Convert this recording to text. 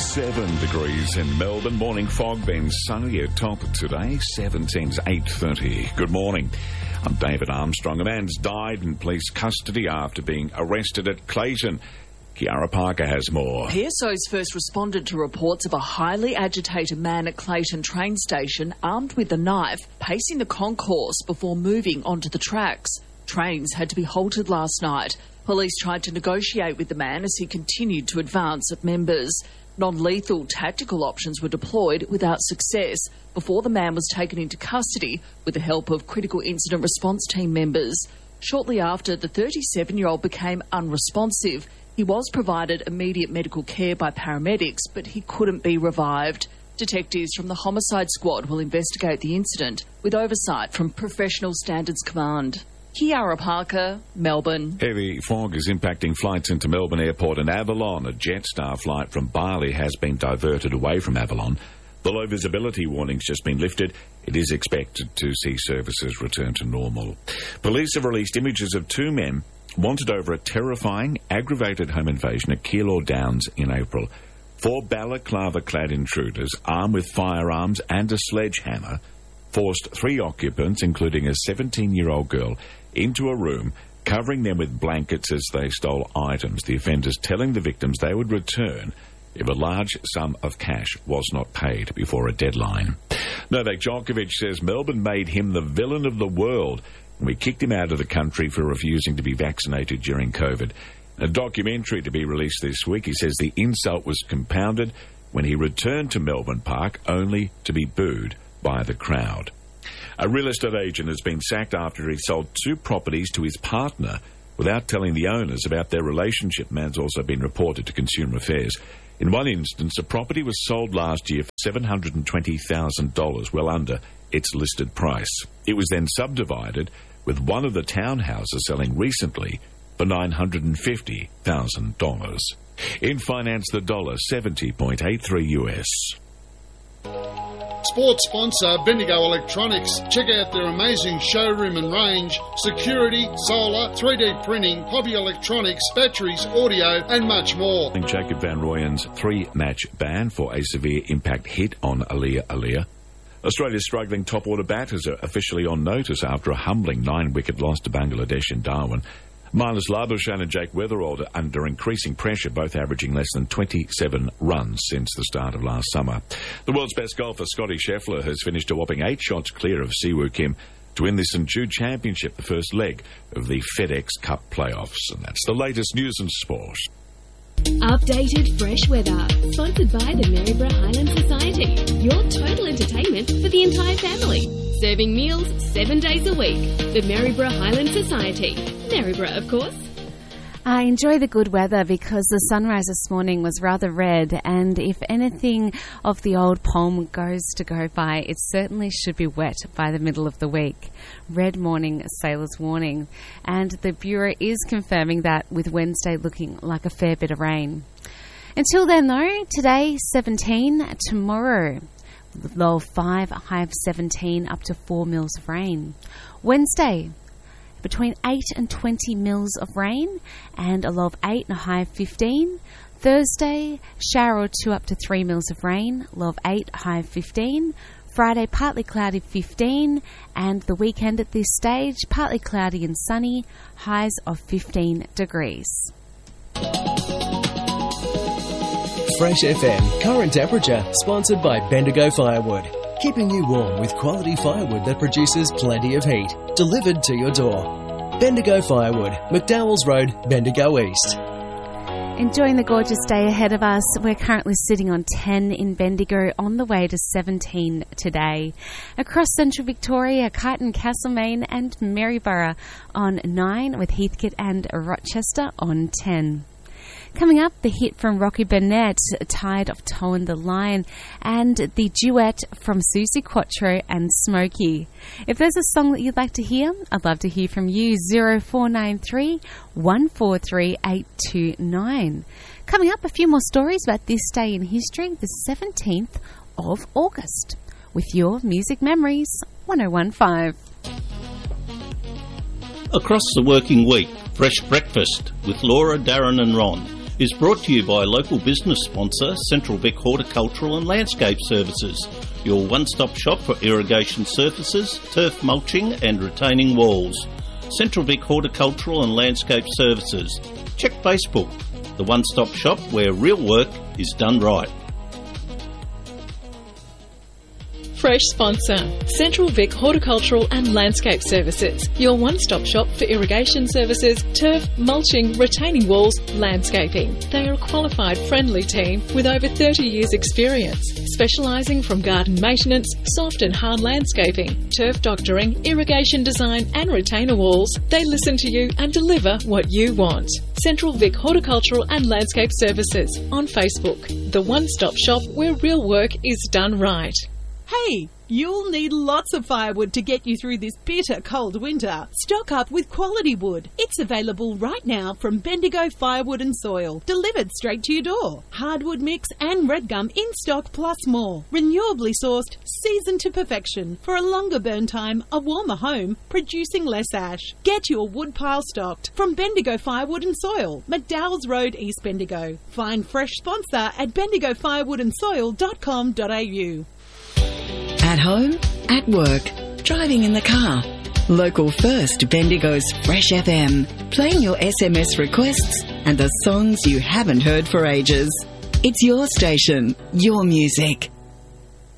7 degrees in Melbourne. Morning fog, then sunny at top today. 17's 8:30. Good morning. I'm David Armstrong. A man's died in police custody after being arrested at Clayton. Kiara Parker has more. PSO's first responded to reports of a highly agitated man at Clayton train station armed with a knife, pacing the concourse before moving onto the tracks. Trains had to be halted last night. Police tried to negotiate with the man as he continued to advance at members. Non-lethal tactical options were deployed without success before the man was taken into custody with the help of critical incident response team members. Shortly after, the 37-year-old became unresponsive. He was provided immediate medical care by paramedics, but he couldn't be revived. Detectives from the Homicide Squad will investigate the incident with oversight from Professional Standards Command. Kiara Parker, Melbourne. Heavy fog is impacting flights into Melbourne Airport and Avalon. A Jetstar flight from Bali has been diverted away from Avalon. The low visibility warning's just been lifted. It is expected to see services return to normal. Police have released images of two men wanted over a terrifying, aggravated home invasion at Keilor Downs in April. 4 balaclava-clad intruders, armed with firearms and a sledgehammer, forced 3 occupants, including a 17-year-old girl, into a room, covering them with blankets as they stole items, the offenders telling the victims they would return if a large sum of cash was not paid before a deadline. Novak Djokovic says Melbourne made him the villain of the world. We kicked him out of the country for refusing to be vaccinated during COVID. A documentary to be released this week. He says the insult was compounded when he returned to Melbourne Park only to be booed by the crowd. A real estate agent has been sacked after he sold 2 properties to his partner without telling the owners about their relationship. Man's also been reported to Consumer Affairs. In one instance, a property was sold last year for $720,000, well under its listed price. It was then subdivided, with one of the townhouses selling recently for $950,000. In finance, the dollar 70.83 US. Sports sponsor Bendigo Electronics. Check out their amazing showroom and range. Security, solar, 3D printing, hobby electronics, batteries, audio and much more. Jacob Van Rooyen's 3-match ban for a severe impact hit on Aaliyah. Australia's struggling top-order batters are officially on notice after a humbling 9-wicket loss to Bangladesh in Darwin. Marnus Labuschagne and Jake Weatherald are under increasing pressure, both averaging less than 27 runs since the start of last summer. The world's best golfer, Scotty Scheffler, has finished a whopping 8 shots clear of Siwoo Kim to win the St Jude Championship, the first leg of the FedEx Cup playoffs. And that's the latest news and sport. Updated fresh weather, sponsored by the Maryborough Highland Society. Your total entertainment for the entire family. Serving meals 7 days a week. The Maryborough Highland Society. Maryborough, of course. I enjoy the good weather because the sunrise this morning was rather red, and if anything of the old poem goes to go by, it certainly should be wet by the middle of the week. Red morning, sailor's warning. And the Bureau is confirming that, with Wednesday looking like a fair bit of rain. Until then, though, today 17, tomorrow low of 5, high of 17, up to 4 mils of rain. Wednesday, between 8 and 20 mils of rain, and a low of 8 and a high of 15. Thursday, shower or 2 up to 3 mils of rain, low of 8, high of 15. Friday, partly cloudy, 15. And the weekend at this stage, partly cloudy and sunny, highs of 15 degrees. Fresh FM current temperature, sponsored by Bendigo Firewood. Keeping you warm with quality firewood that produces plenty of heat. Delivered to your door. Bendigo Firewood, McDowell's Road, Bendigo East. Enjoying the gorgeous day ahead of us. We're currently sitting on 10 in Bendigo, on the way to 17 today. Across central Victoria, Kyneton, Castlemaine and Maryborough on 9, with Heathcote and Rochester on 10. Coming up, the hit from Rocky Burnett, Tired of Towing the Line, and the duet from Susie Quattro and Smokey. If there's a song that you'd like to hear, I'd love to hear from you. 0493 143 829. Coming up, a few more stories about this day in history, the 17th of August, with your Music Memories 1015. Across the working week, fresh breakfast with Laura, Darren and Ron. is brought to you by local business sponsor Central Vic Horticultural and Landscape Services, your one-stop shop for irrigation surfaces, turf mulching and retaining walls. Central Vic Horticultural and Landscape Services. Check Facebook, the one-stop shop where real work is done right. Fresh sponsor, Central Vic Horticultural and Landscape Services, your one-stop shop for irrigation services, turf, mulching, retaining walls, landscaping. They are a qualified, friendly team with over 30 years' experience, specialising from garden maintenance, soft and hard landscaping, turf doctoring, irrigation design and retainer walls. They listen to you and deliver what you want. Central Vic Horticultural and Landscape Services on Facebook, the one-stop shop where real work is done right. Hey, you'll need lots of firewood to get you through this bitter cold winter. Stock up with quality wood. It's available right now from Bendigo Firewood and Soil, delivered straight to your door. Hardwood mix and red gum in stock plus more. Renewably sourced, seasoned to perfection. For a longer burn time, a warmer home, producing less ash. Get your wood pile stocked from Bendigo Firewood and Soil, McDowell's Road, East Bendigo. Find fresh sponsor at bendigofirewoodandsoil.com.au. At home, at work, driving in the car. Local first Bendigo's Fresh FM. Playing your SMS requests and the songs you haven't heard for ages. It's your station, your music.